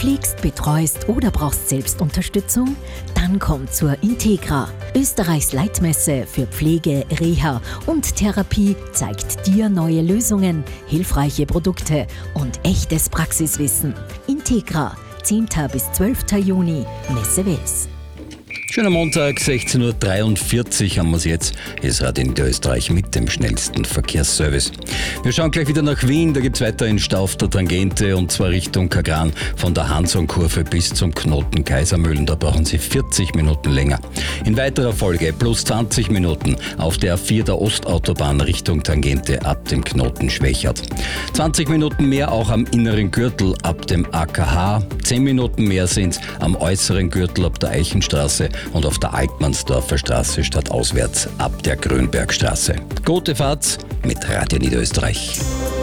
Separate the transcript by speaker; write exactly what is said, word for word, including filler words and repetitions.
Speaker 1: pflegst, betreust oder brauchst selbst Unterstützung? Dann komm zur Integra. Österreichs Leitmesse für Pflege, Reha und Therapie zeigt dir neue Lösungen, hilfreiche Produkte und echtes Praxiswissen. Integra, zehnten bis zwölften Juni, Messe Wels.
Speaker 2: Schöner Montag, sechzehn Uhr dreiundvierzig haben wir es jetzt. Es Radio Niederösterreich mit dem schnellsten Verkehrsservice. Wir schauen gleich wieder nach Wien. Da gibt es weiter einen Stau auf der Tangente und zwar Richtung Kagran von der Hanson-Kurve bis zum Knoten Kaisermühlen. Da brauchen Sie vierzig Minuten länger. In weiterer Folge plus zwanzig Minuten auf der A vier der Ostautobahn Richtung Tangente ab dem Knoten Schwächert. zwanzig Minuten mehr auch am inneren Gürtel ab dem A K H. zehn Minuten mehr sind am äußeren Gürtel ab der Eichenstraße und auf der Altmannsdorfer Straße stadtauswärts ab der Grünbergstraße. Gute Fahrt mit Radio Niederösterreich.